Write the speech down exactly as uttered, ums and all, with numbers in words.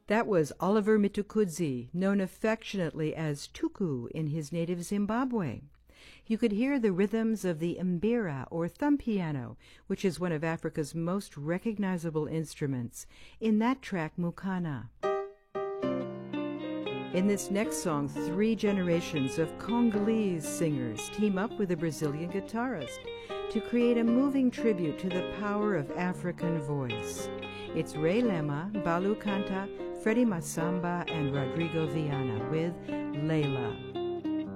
That was Oliver Mtukudzi, known affectionately as Tuku in his native Zimbabwe. You could hear the rhythms of the mbira, or thumb piano, which is one of Africa's most recognizable instruments, in that track Mukana. In this next song, three generations of Congolese singers team up with a Brazilian guitarist to create a moving tribute to the power of African voice. It's Ray Lema, Balu Kanta, Freddie Masamba, and Rodrigo Viana with Layla.